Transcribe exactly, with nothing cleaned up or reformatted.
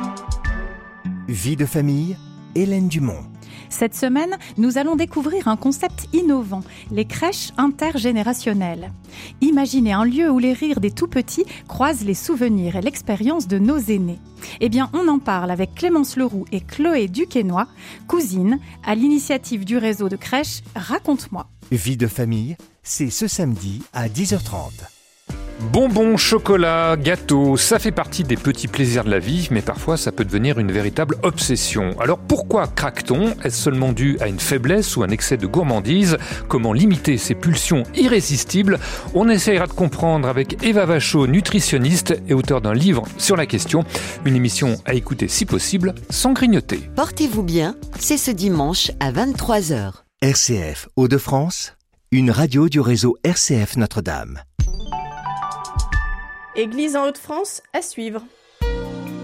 Vie de famille, Hélène Dumont. Cette semaine, nous allons découvrir un concept innovant, les crèches intergénérationnelles. Imaginez un lieu où les rires des tout-petits croisent les souvenirs et l'expérience de nos aînés. Eh bien, on en parle avec Clémence Leroux et Chloé Duquesnoy, cousines, à l'initiative du réseau de crèches Raconte-moi. Vie de famille, c'est ce samedi à dix heures trente. Bonbons, chocolat, gâteaux, ça fait partie des petits plaisirs de la vie, mais parfois ça peut devenir une véritable obsession. Alors pourquoi craque-t-on ? Est-ce seulement dû à une faiblesse ou un excès de gourmandise ? Comment limiter ces pulsions irrésistibles ? On essayera de comprendre avec Eva Vachot, nutritionniste et auteure d'un livre sur la question. Une émission à écouter si possible, sans grignoter. Portez-vous bien, c'est ce dimanche à vingt-trois heures. R C F Hauts-de-France, une radio du réseau R C F Notre-Dame. Église en Hauts-de-France à suivre.